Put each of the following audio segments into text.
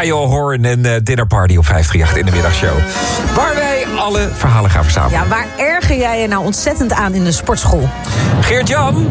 Niall Horan en Dinner Party op 538 in de middagshow. Waar wij alle verhalen gaan verzamelen. Ja, waar erger jij je nou ontzettend aan in de sportschool? Geert-Jan?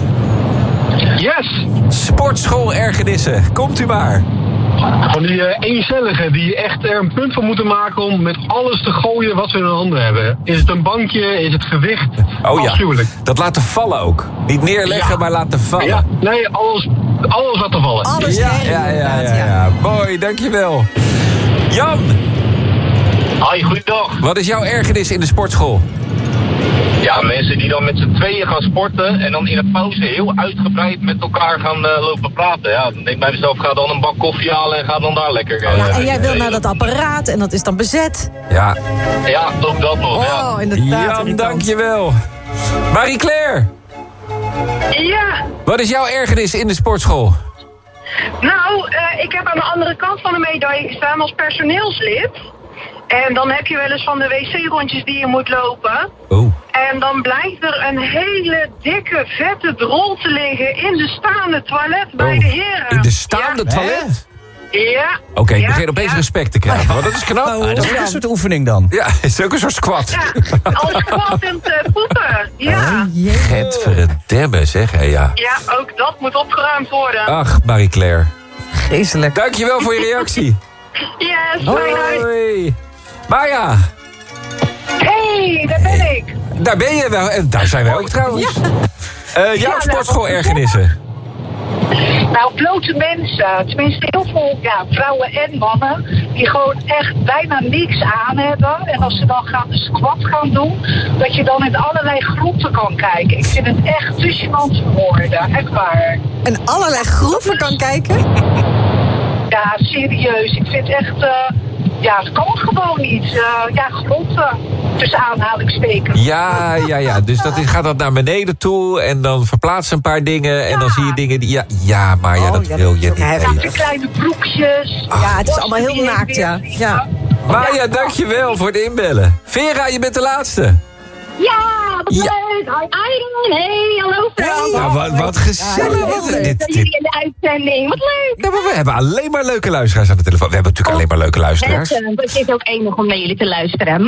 Yes! Sportschool-ergernissen. Komt u maar. Van die eencelligen die echt er een punt van moeten maken om met alles te gooien wat we in hun handen hebben. Is het een bankje? Is het gewicht? Oh ja, afschuwelijk. dat laten vallen ook. Niet neerleggen, maar laten vallen. Ja, nee, alles laten vallen. Alles Ja. Mooi, dankjewel. Jan, Hoi, goeiedag. wat is jouw ergernis in de sportschool? Ja, mensen die dan met z'n tweeën gaan sporten en dan in de pauze heel uitgebreid met elkaar gaan lopen praten. Ja, dan denk ik bij mezelf, ga dan een bak koffie halen en ga dan daar lekker... En jij wil naar dat apparaat en dat is dan bezet. Ja, Ja, ook dat nog, ja. Oh, inderdaad. Jan, irritant. dankjewel. Marie-Claire, Ja, wat is jouw ergernis in de sportschool? nou, ik heb aan de andere kant van de medaille gestaan als personeelslid. En dan heb je wel eens van de wc-rondjes die je moet lopen. Oh. En dan blijkt er een hele dikke, vette drol te liggen in de staande toilet bij de heren. In de staande Ja. toilet? Ja. Oké, ik Ja, begin opeens ja. respect te krijgen, want dat is knap. Dat is ook een soort oefening dan. Ja, het is ook een soort squat. Ja, als squattend poepen. Ja. Gadverdamme, zeg. Hé, ja. Ja, ook dat moet opgeruimd worden. Ach, Marie-Claire. Geestelijk. Dankjewel voor je reactie. Yes, fijn uit. Hoi. Maya, Hey, daar ben ik. daar ben je wel. En daar zijn wij ook trouwens. Jouw sportschool-ergernissen. Nou, blote mensen, tenminste heel veel vrouwen en mannen, die gewoon echt bijna niks aan hebben. En als ze dan een squat gaan doen, dat je dan in allerlei groenten kan kijken. Ik vind het echt te gênant voor woorden, echt waar. En allerlei groeven kan kijken? Ja, serieus, ik vind echt, het kan gewoon niet. Groenten, tussen aanhalingstekens. Ja. Dus gaat dat naar beneden toe en dan verplaatsen een paar dingen. En dan zie je dingen die... Ja, maar Oh, dat ja, wil dat je is niet. ook heftig. Nee. Ja, kleine broekjes. Ja, het is allemaal heel naakt, ja. Maya, dankjewel voor het inbellen. Vera, je bent de laatste. Ja, wat Ja. leuk. Hi, Iron. Hey, hallo Frans. Nou, wat gezellig. Jullie in de uitzending, wat leuk. Nou, maar we hebben alleen maar leuke luisteraars aan de telefoon. We hebben natuurlijk alleen maar leuke luisteraars. Het is ook enig om naar jullie te luisteren.